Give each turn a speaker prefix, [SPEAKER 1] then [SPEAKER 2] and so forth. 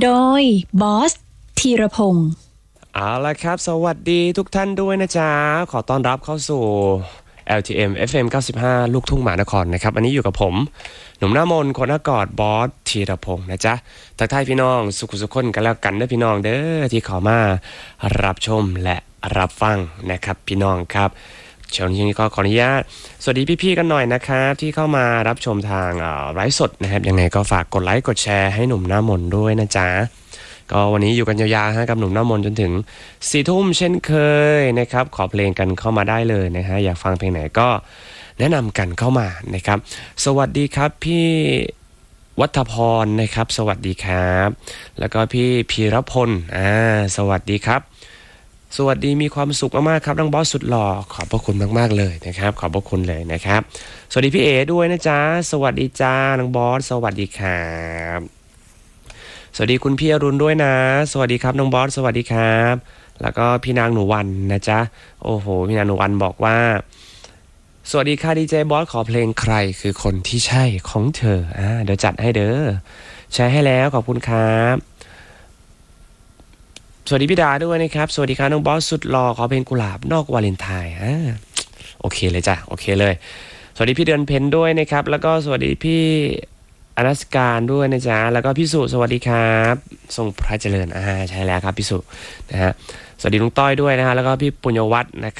[SPEAKER 1] โดยบอสธีรพงศ์
[SPEAKER 2] เอาละครับสวัสดีทุกท่านด้วยนะจ๊ะขอต้อนรับเข้าสู่ LTM FM 95 ลูกทุ่งมหานครนะครับอันนี้อยู่กับผมหนุ่มหน้ามนคนหน้ากอดบอสธีรพงศ์นะจ๊ะทักทายพี่น้องสุขสุขคนกันแล้วกันเด้อพี่น้องเด้อที่เข้ามารับชมและรับฟังนะครับพี่น้องครับเช้านี้ก็ขออนุญาตสวัสดีพี่ๆกันหน่อยนะครับที่เข้ามารับชมทางไลฟ์สดนะครับยังไงก็ฝากกดไลค์กดแชร์ให้หนุ่มหน้ามนด้วยนะจ๊ะก็วันนี้อยู่กันยาวๆกับหนุ่มหน้ามนจนถึง4 ทุ่มเช่นเคยนะครับขอเพลงกันเข้ามาได้เลยนะฮะอยากฟังเพลงไหนก็แนะนำกันเข้ามานะครับสวัสดีครับพี่วัฒพรนะครับสวัสดีครับแล้วก็พี่พีรพลสวัสดีครับสวัสดีมีความสุขมากๆครับน้องบอสสุดหล่อขอบพระคุณมากๆเลยนะครับขอบพระคุณเลยนะครับสวัสดีพี่เอด้วยนะจ๊ะสวัสดีจ้าน้องบอสสวัสดีครับสวัสดีคุณพี่อรุณด้วยนะสวัสดีครับน้องบอสสวัสดีครับแล้วก็พี่นางหนูวันนะจ๊ะโอ้โหพี่นางหนูวันบอกว่าสวัสดีค่ะดีเจบอสขอเพลงใครคือคนที่ใช่ของเธอเดี๋ยวจัดให้เด้อแชร์ให้แล้วขอบคุณครับสวัสดีพี่ดาด้วยนะครับสวัสดีครับน้องบอสสุดหล่อขอเพลงกุหลาบนอกวาเลนไทน์โอเคเลยจ้ะโอเคเลยสวัสดีพี่เดือนเพ็ญด้วยนะครับแล้วก็สวัสดีพี่อนัสการด้วยนะจ๊ะแล้วก็พี่สุสวัสดีครับทรงพระเจริญใช่แล้วครับพี่สุนะฮะสวัสดีลุงต้อยด้วยนะฮะแล้วก็พี่ปุญญวัฒน์นะครับ